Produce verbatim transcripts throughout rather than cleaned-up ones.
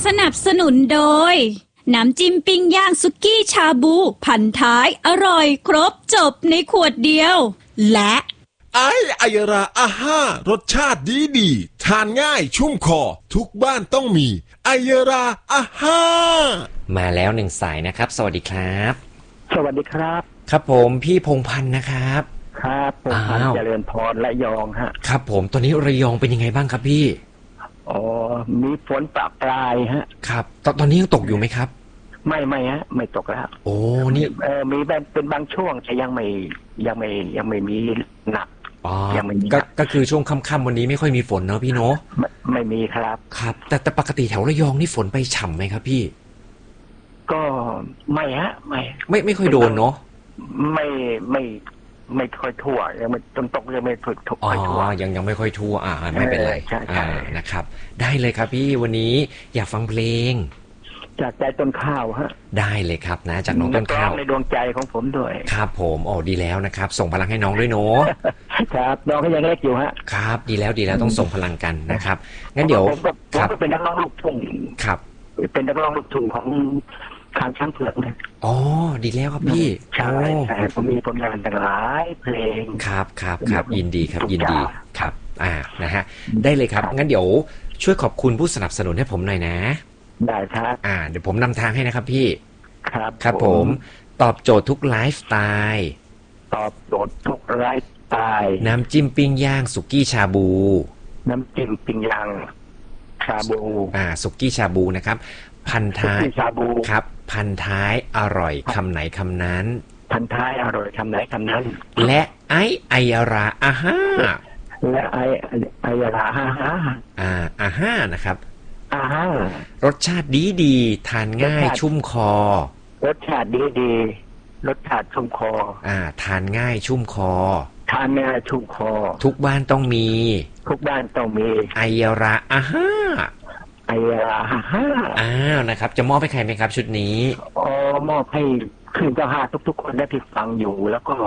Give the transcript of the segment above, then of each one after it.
สนับสนุนโดยน้ำจิ้มปิ้งย่างสุกี้ชาบูพันท้ายอร่อยครบจบในขวดเดียวและไอไอยราอาห้ารสชาติดีดีทานง่ายชุ่มคอทุกบ้านต้องมีไอยราอาห้ามาแล้วหนึ่งสายนะครับสวัสดีครับสวัสดีครับครับผมพี่พงษ์พันธ์นะครับครับพงษ์พันธ์เจริญพรและยองฮะครับผมตอนนี้ระยองเป็นยังไงบ้างครับพี่อ๋อมีฝนปะปลายฮะครับตอนตอนนี้ยังตกอยู่ไหมครับไม่ไม่ฮะไม่ตกแล้วโอ้นี่เออมีเป็นบางช่วงแต่ยังไม่ยังไม่ยังไม่มีหนักอ๋อก็ก็คือช่วงค่ำๆวันนี้ไม่ค่อยมีฝนเนอะพี่เนาะไม่ไม่มีครับครับแต่แต่ปกติแถวระยองนี่ฝนไปฉ่ำไหมครับพี่ก็ไม่ฮะไม่ไม่ไม่ค่อยโดนเนาะไม่ไม่ไม่ค่อยทั่วยังไม่จนตกยังไม่ค่อยทั่วอ๋อยังยังไม่ค่อยทั่วอ่าไม่เป็นไรอ่านะครับได้เลยครับพี่วันนี้อยากฟังเพลงจากใจต้นข้าวฮะได้เลยครับนะจากน้องต้นข้าวในดวงใจของผมด้วยครับผมโอ้ดีแล้วนะครับส่งพลังให้น้องด้วยเนาะครับน้องก็ยังเล็กอยู่ฮะครับดีแล้วดีแล้วต้องส่งพลังกันนะครับงั้นเดี๋ยวผมก็เป็นนักร้องลูกทุ่งครับเป็นนักร้องลูกทุ่งของทางช้างเผือกนะอ๋อดีแล้วครับพี่ใช่ใช่ผมมีผลงานต่างหลายเพลงครับครับครับยินดีครับยินดีครับอ่านะฮะได้เลยครับงั้นเดี๋ยวช่วยขอบคุณผู้สนับสนุนให้ผมหน่อยนะได้ครับอ่าเดี๋ยวผมนำทางให้นะครับพี่ครับครับผมตอบโจทย์ทุกไลฟ์สไตล์ตอบโจทย์ทุกไลฟ์สไตล์น้ำจิ้มปิ้งย่างสุกี้ชาบูน้ำจิ้มปิ้งย่างชาบูอ่าสุกี้ชาบูนะครับพันท้ายครับพันท้ายอร่อยคำไหนคำนั้นพันท้ายอร่อยคำไหนคำนั้นและไอไอราอาห้าและไอไอราอาห้าอ่าอาห้านะครับอาห้ารสชาติดีดีทานง่ายชุ่มคอรสชาติดีดีรสชาติชุ่มคออ่าทานง่ายชุ่มคอทานง่ายชุ่มคอทุกบ้านต้องมีทุกบ้านต้องมีไอราอาห้าไอราอาห้าอ้าวนะครับจะมอบให้ใครไหมครับชุดนี้อ๋อมอบให้คืนเจ้าห้าทุกๆคนได้ที่ฟังอยู่แล้วก็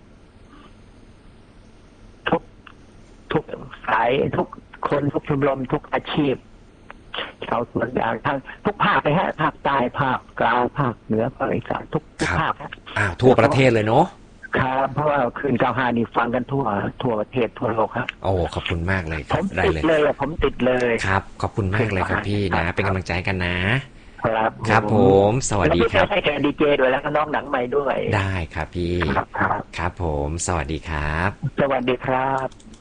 ทุกทุกสายทุกคนทุกชมรมทุกอาชีพชาวสวนยางทั้งทุกภาคเลยฮะภาคใต้ภาคกลางภาคเหนือภาคอีสานทุกภาคครับอ่าทั่วประเทศเลยเนาะครับเพราะว่าคืนเก้าห้านี่ฟังกันทั่วทั่วประเทศทั่วโลกครับโอ้ขอบคุณมากเลยผมติดเลยผมติดเลยครับขอบคุณมากเลยครับพี่นะเป็นกำลังใจกันนะครับครับผมสวัสดีครับให้แกดีเจด้วยแล้วก็น้องหนังใหม่ด้วยได้ครับพี่ครับครับผมสวัสดีครับสวัสดีครับ